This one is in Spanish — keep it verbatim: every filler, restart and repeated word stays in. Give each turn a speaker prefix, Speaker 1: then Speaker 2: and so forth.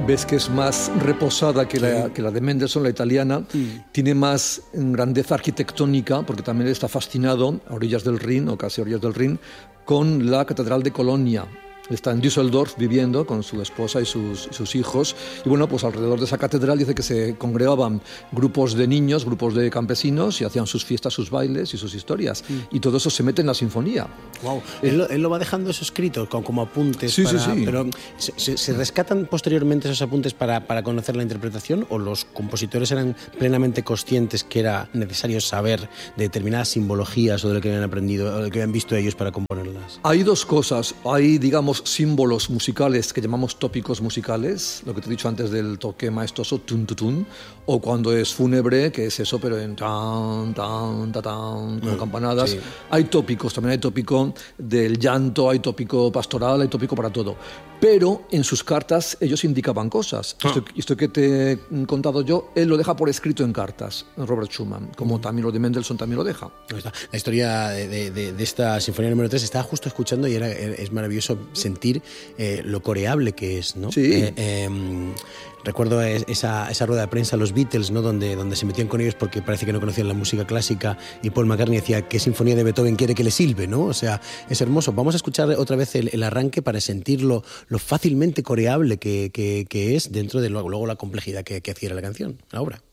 Speaker 1: ves que es más reposada que, sí. la, que la de Mendelssohn, la italiana. Mm. Tiene más grandeza arquitectónica, porque también está fascinado a orillas del Rin, o casi a orillas del Rin, con la Catedral de Colonia. Está en Düsseldorf viviendo con su esposa y sus, y sus hijos. Y bueno, pues alrededor de esa catedral dice que se congregaban grupos de niños, grupos de campesinos y hacían sus fiestas, sus bailes y sus historias. Mm. Y todo eso se mete en la sinfonía.
Speaker 2: Wow. Eh, él, lo, él lo va dejando eso escrito como, como apuntes.
Speaker 1: Sí,
Speaker 2: para,
Speaker 1: sí, sí.
Speaker 2: Pero ¿se, se, ¿se rescatan posteriormente esos apuntes para, para conocer la interpretación o los compositores eran plenamente conscientes que era necesario saber de determinadas simbologías o de lo que habían aprendido o de lo que habían visto ellos para componerlas?
Speaker 1: Hay dos cosas. Hay, digamos, símbolos musicales que llamamos tópicos musicales, lo que te he dicho antes del toque maestoso, tun, tun, tun, o cuando es fúnebre, que es eso, pero en tan, tan, tan, tan, con mm, campanadas. Sí. Hay tópicos, también hay tópico del llanto, hay tópico pastoral, hay tópico para todo. Pero en sus cartas ellos indicaban cosas. Ah. Esto, esto que te he contado yo, él lo deja por escrito en cartas, Robert Schumann, como mm. también lo de Mendelssohn también lo deja.
Speaker 2: La historia de, de, de esta sinfonía número tres estaba justo escuchando y era, es maravilloso sentir eh, lo coreable que es, ¿no?
Speaker 1: Sí.
Speaker 2: Eh, eh, recuerdo esa, esa rueda de prensa, los Beatles, ¿no? Donde, donde se metían con ellos porque parece que no conocían la música clásica y Paul McCartney decía ¿qué sinfonía de Beethoven quiere que le silbe? ¿No? O sea, es hermoso. Vamos a escuchar otra vez el, el arranque para sentir lo, lo fácilmente coreable que, que, que es dentro de luego, luego la complejidad que, que adquiere la canción, la obra.